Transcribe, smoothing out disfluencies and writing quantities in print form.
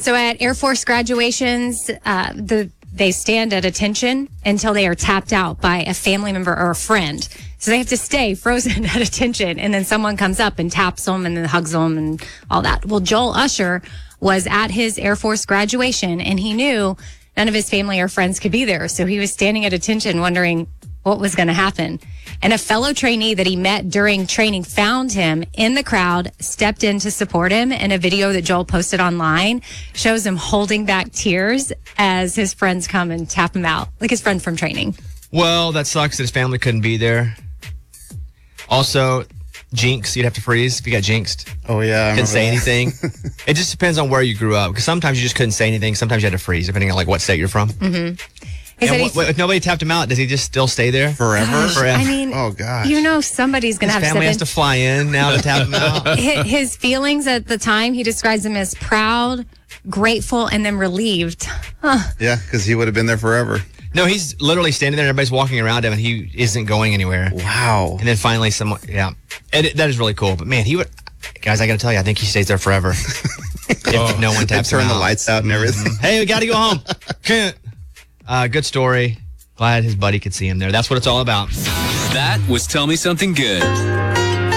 So at Air Force graduations, they stand at attention until they are tapped out by a family member or a friend. So they have to stay frozen at attention, and then someone comes up and taps them and then hugs them and all that. Well, Joel Usher was at his Air Force graduation, and he knew none of his family or friends could be there. So he was standing at attention wondering what was going to happen. And a fellow trainee that he met during training found him in the crowd, stepped in to support him, and a video that Joel posted online shows him holding back tears as his friends come and tap him out, like his friend from training. Well, that sucks that his family couldn't be there. Also, jinx, you'd have to freeze if you got jinxed. Oh, yeah. Couldn't say anything. It just depends on where you grew up, because sometimes you just couldn't say anything. Sometimes you had to freeze, depending on like what state you're from. Mm-hmm. If nobody tapped him out, does he just still stay there? Forever? I mean, oh, gosh. You know somebody's going to have his family has to fly in now to tap him out. His feelings at the time, he describes them as proud, grateful, and then relieved. Huh. Yeah, because he would have been there forever. No, he's literally standing there and everybody's walking around him and he isn't going anywhere. Wow. And then finally someone, that is really cool. But man, guys, I got to tell you, I think he stays there forever. If no one taps him out. Turn the lights out and everything. Hey, we got to go home. Can't. Good story. Glad his buddy could see him there. That's what it's all about. That was Tell Me Something Good.